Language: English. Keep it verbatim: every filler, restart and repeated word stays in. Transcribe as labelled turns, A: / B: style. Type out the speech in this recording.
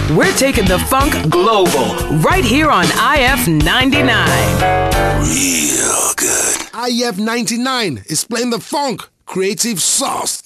A: We're taking the funk global right here on I F ninety-nine.
B: Real good. I F ninety-nine is playing the funk. Creative sauce.